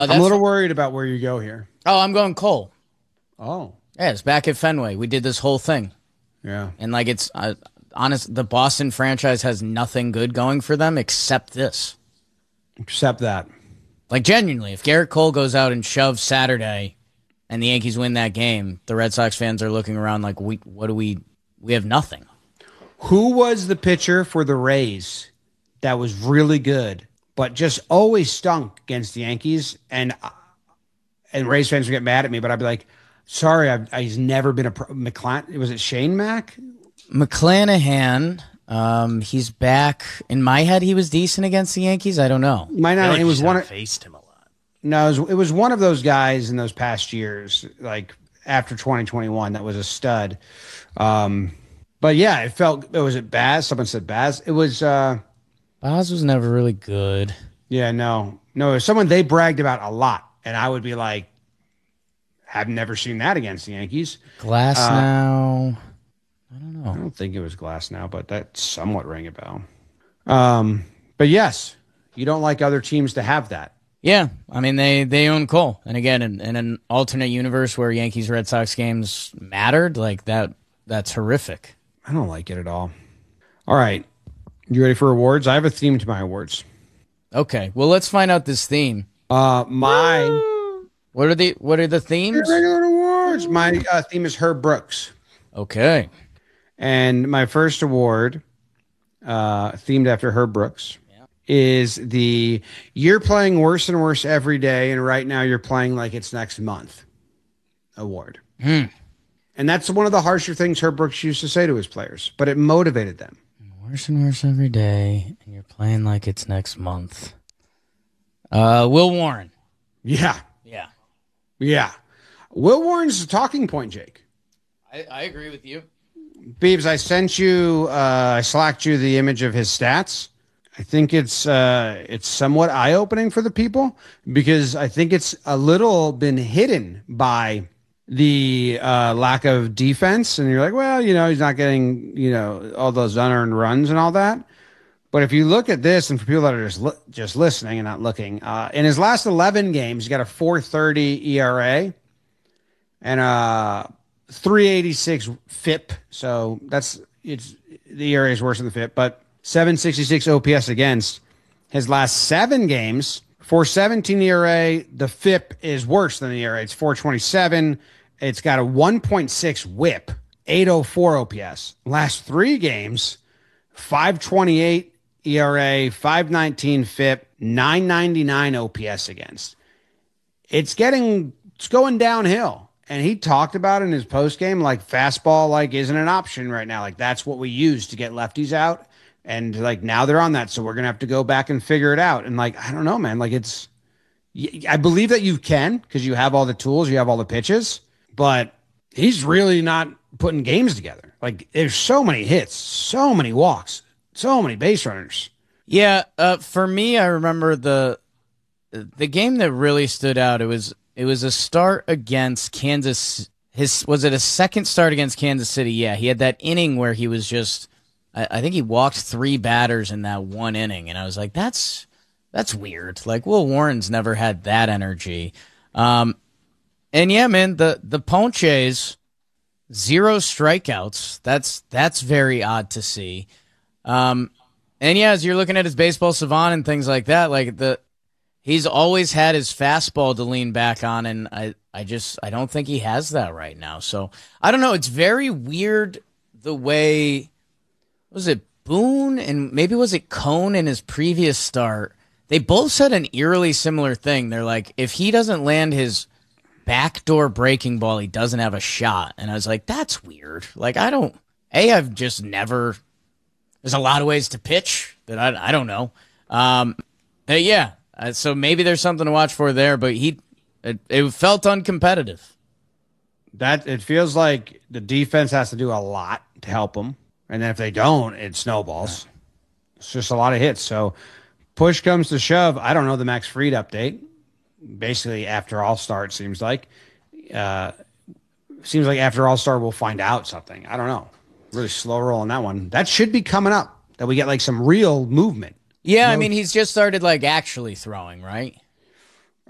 I'm a little worried about where you go here. Oh, I'm going Cole. Oh. Yeah, it's back at Fenway. We did this whole thing. Yeah. And like it's honest, the Boston franchise has nothing good going for them except this. Except that. Like genuinely, if Garrett Cole goes out and shoves Saturday and the Yankees win that game, the Red Sox fans are looking around like, we have nothing. Who was the pitcher for the Rays that was really good, but just always stunk against the Yankees? And Rays fans would get mad at me, but I'd be like, sorry, he's never been was it Shane Mack? McClanahan, he's back. In my head, he was decent against the Yankees. I don't know. It was one. Faced him a lot. No, it was one of those guys in those past years, like after 2021, that was a stud. But yeah, it was it Baz? Someone said Baz. It was. Baz was never really good. Yeah, no, it was someone they bragged about a lot, and I would be like, I've never seen that against the Yankees. Glass now. I don't know. I don't think it was Glass now, but that somewhat rang a bell. But yes, you don't like other teams to have that. Yeah, I mean they own Cole, and again, in an alternate universe where Yankees Red Sox games mattered, like that's horrific. I don't like it at all. All right, you ready for awards? I have a theme to my awards. Okay, well let's find out this theme. What are the themes? Regular awards. My theme is Herb Brooks. Okay, and my first award, themed after Herb Brooks, is the "You're playing worse and worse every day, and right now you're playing like it's next month" award. And that's one of the harsher things Herb Brooks used to say to his players, but it motivated them. Worse and worse every day, and you're playing like it's next month. Will Warren. Yeah. Will Warren's a talking point, Jake. I agree with you. Beebs, I sent you, I slacked you the image of his stats. I think it's somewhat eye-opening for the people because I think it's a little been hidden by the lack of defense. And you're like, well, he's not getting, all those unearned runs and all that. But if you look at this, and for people that are just listening and not looking, in his last 11 games, he's got a 4.30 ERA and a 3.86 FIP. So the ERA is worse than the FIP, but 7.66 OPS against. His last 7 games, 4.17 ERA. The FIP is worse than the ERA. It's 4.27. It's got a 1.6 WHIP, 8.04 OPS. Last 3 games, 5.28 ERA, 5.19 FIP, 9.99 OPS against. It's going downhill. And he talked about in his postgame, like fastball, isn't an option right now. Like that's what we use to get lefties out. And now they're on that. So we're going to have to go back and figure it out. And I don't know, man, I believe that you can, because you have all the tools, you have all the pitches, but he's really not putting games together. There's so many hits, so many walks, so many base runners. Yeah. For me, I remember the game that really stood out. It was a start against Kansas. Was it a second start against Kansas City? Yeah, he had that inning where he was just, I think he walked 3 batters in that one inning, and I was like, that's weird. Will Warren's never had that energy. And yeah, man, the Ponches, 0 strikeouts. That's very odd to see. And yeah, as you're looking at his baseball savant and things like that, he's always had his fastball to lean back on, and I don't think he has that right now. So I don't know. It's very weird the way, was it Boone and maybe was it Cone in his previous start? They both said an eerily similar thing. They're like, if he doesn't land his backdoor breaking ball, he doesn't have a shot. And I was like, that's weird. I've just never, there's a lot of ways to pitch that I don't know. Yeah. So maybe there's something to watch for there, but it felt uncompetitive. That it feels like the defense has to do a lot to help them, and then if they don't, it snowballs. It's just a lot of hits. So push comes to shove. I don't know the Max Fried update. Basically, after All-Star, it seems like. Seems like after All-Star, we'll find out something. I don't know. Really slow roll on that one. That should be coming up. That we get some real movement. Yeah, I mean, he's just started actually throwing, right?